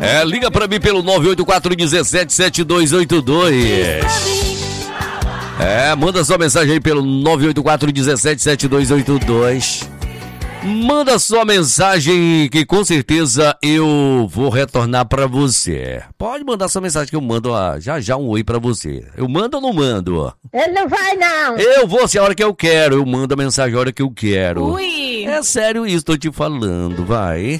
Liga pra mim pelo 984-17-7282. Manda sua mensagem aí pelo 984-17-7282. Manda sua mensagem que com certeza eu vou retornar pra você. Pode mandar sua mensagem que eu mando já um oi pra você. Eu mando ou não mando? Ele não vai não. Eu vou se a hora que eu quero. Eu mando a mensagem a hora que eu quero. Ui. É sério isso, tô te falando, vai.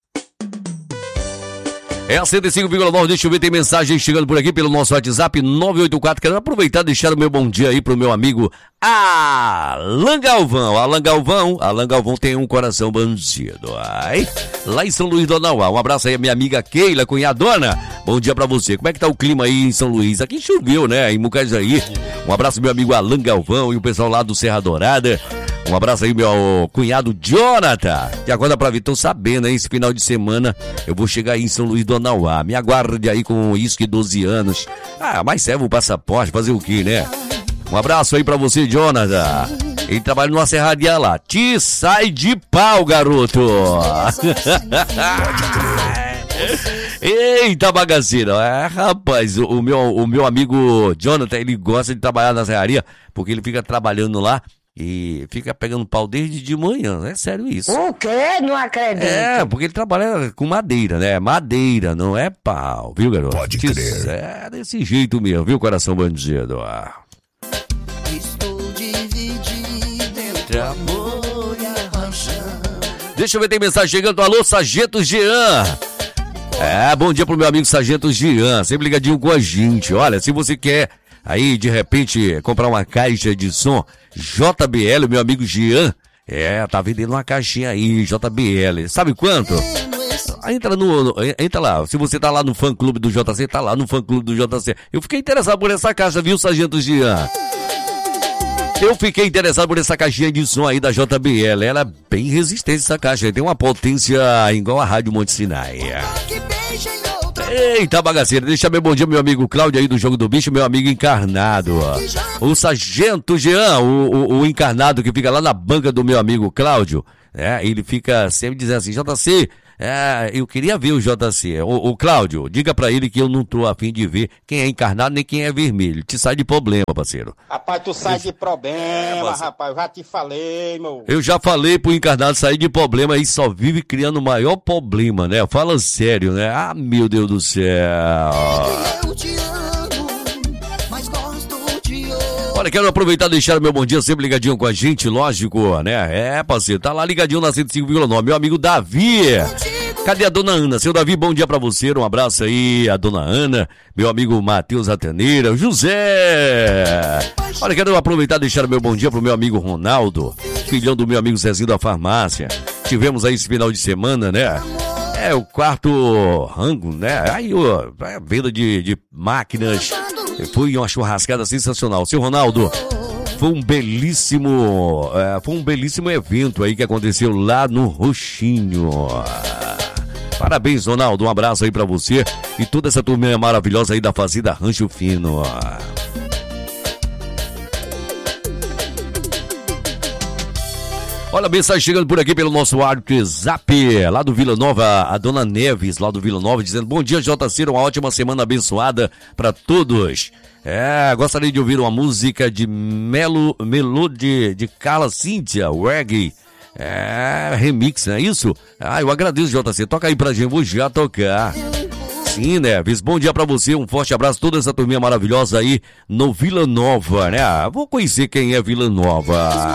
É a 105,9, deixa eu ver, tem mensagem chegando por aqui pelo nosso WhatsApp 984. Quero aproveitar e deixar o meu bom dia aí pro meu amigo Alan Galvão. Alan Galvão tem um coração bandido. Ai, lá em São Luís do Anauá. Um abraço aí a minha amiga Keila, cunhadona. Bom dia pra você. Como é que tá o clima aí em São Luís? Aqui choveu, né? Em Mucajaí. Um abraço meu amigo Alan Galvão e o pessoal lá do Serra Dourada. Um abraço aí, meu cunhado Jonathan, que agora pra vir, tô sabendo, hein, esse final de semana eu vou chegar aí em São Luís do Anauá. Me aguarde aí com isso que 12 anos. Mas serve o passaporte, fazer o quê, né? Um abraço aí pra você, Jonathan. Ele trabalha numa serraria lá. Te sai de pau, garoto. Eita, bagaceira. Rapaz, o meu amigo Jonathan, ele gosta de trabalhar na serraria, porque ele fica trabalhando lá e fica pegando pau desde de manhã. É sério isso. O quê? Não acredito. Porque ele trabalha com madeira, né? Madeira, não é pau, viu, garoto? Pode crer. É desse jeito mesmo, viu, coração bandido? Estou dividido entre amor e paixão. Deixa eu ver, tem mensagem chegando. Alô, Sargento Jean. Bom dia pro meu amigo Sargento Jean, sempre ligadinho com a gente. Olha, se você quer aí, de repente, comprar uma caixa de som JBL, meu amigo Jean, tá vendendo uma caixinha aí, JBL. Sabe quanto? Entra lá, se você tá lá no fã-clube do JC, tá lá no fã-clube do JC. Eu fiquei interessado por essa caixa, viu, Sargento Jean? Eu fiquei interessado por essa caixinha de som aí da JBL. Ela é bem resistente, essa caixa. Tem uma potência igual a Rádio Monte Sinai. Eita, bagaceira. Deixa meu bom dia, meu amigo Cláudio aí do Jogo do Bicho, meu amigo Encarnado. O Sargento Jean, o Encarnado que fica lá na banca do meu amigo Cláudio. Ele fica sempre dizendo assim, JC, eu queria ver o JC. O Cláudio, diga pra ele que eu não tô a fim de ver quem é encarnado nem quem é vermelho. Te sai de problema, parceiro. Rapaz, tu sai de problema, rapaz. Eu já te falei, meu. Eu já falei pro encarnado sair de problema e só vive criando o maior problema, né? Fala sério, né? Meu Deus do céu. Eu te amo, mas gosto de outro. Olha, quero aproveitar e deixar o meu bom dia sempre ligadinho com a gente, lógico, né? Parceiro, tá lá ligadinho na 105,9. Meu amigo Davi. Cadê a dona Ana? Seu Davi, bom dia pra você. Um abraço aí, a dona Ana. Meu amigo Matheus Ataneira, José. Olha, quero aproveitar e deixar o meu bom dia pro meu amigo Ronaldo, filhão do meu amigo Zezinho da farmácia. Tivemos aí esse final de semana, né? O quarto rango, né? Aí, a venda de máquinas. Foi uma churrascada sensacional. Seu Ronaldo, foi um belíssimo evento aí que aconteceu lá no Roxinho. Parabéns, Ronaldo, um abraço aí pra você e toda essa turminha maravilhosa aí da Fazenda Rancho Fino. Olha, mensagem chegando por aqui pelo nosso WhatsApp, lá do Vila Nova, a dona Neves, lá do Vila Nova, dizendo, bom dia, JC, uma ótima semana abençoada pra todos. Gostaria de ouvir uma música de Melody de Carla Cíntia, reggae. Remix, não é isso? Eu agradeço, JC, toca aí pra gente, vou já tocar. Sim, Neves, bom dia pra você, um forte abraço, toda essa turminha maravilhosa aí no Vila Nova, né? Vou conhecer quem é Vila Nova.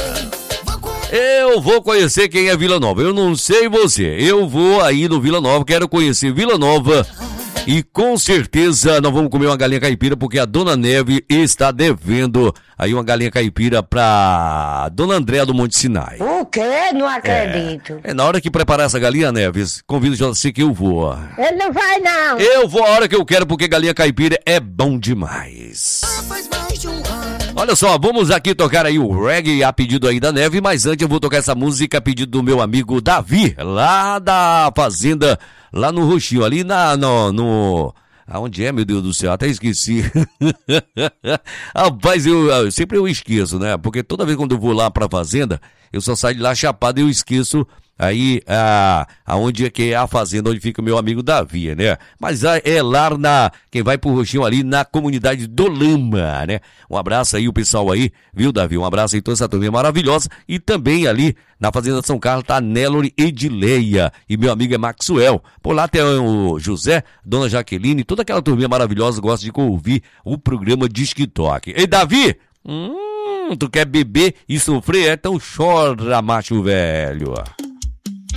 Eu vou conhecer quem é Vila Nova. Eu não sei você. Eu vou aí no Vila Nova, quero conhecer Vila Nova. E com certeza nós vamos comer uma galinha caipira, porque a dona Neve está devendo aí uma galinha caipira pra dona Andréa do Monte Sinai. O quê? Não acredito. Na hora que preparar essa galinha, Neves, convido o JC que eu vou. Ele não vai não. Eu vou a hora que eu quero, porque galinha caipira é bom demais. Faz mais de um ano. Olha só, vamos aqui tocar aí o reggae a pedido aí da Neve, mas antes eu vou tocar essa música a pedido do meu amigo Davi, lá da fazenda, lá no Roxinho, ali aonde é, meu Deus do céu? Até esqueci. Rapaz, eu sempre esqueço, né? Porque toda vez quando eu vou lá pra fazenda, eu só saio de lá chapado e eu esqueço aí aonde é que é a fazenda onde fica o meu amigo Davi, né? Mas é lá quem vai pro Roxinho ali na comunidade do Lama, né? Um abraço aí o pessoal aí, viu, Davi? Um abraço aí toda essa turma maravilhosa. E também ali na fazenda São Carlos tá a Nélore Edileia e meu amigo é Maxwell. Por lá tem o José, Dona Jaqueline, toda aquela turminha maravilhosa gosta de ouvir o programa Disque Toque. Ei, Davi! Tu quer beber e sofrer? Então chora, macho velho.